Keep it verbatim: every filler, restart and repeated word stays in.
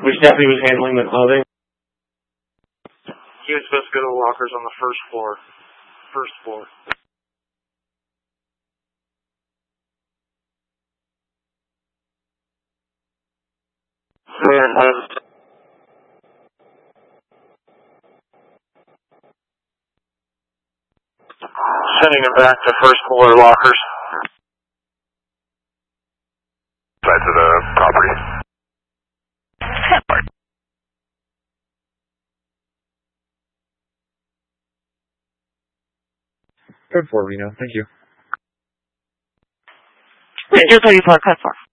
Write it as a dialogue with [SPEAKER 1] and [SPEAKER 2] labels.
[SPEAKER 1] Which deputy was handling the clothing?
[SPEAKER 2] He was supposed to go to the lockers on the first floor. First floor. Sending him back to first floor lockers.
[SPEAKER 3] Side to the property.
[SPEAKER 4] Code four, Reno. Thank you.
[SPEAKER 5] Victor thirty-four, code four.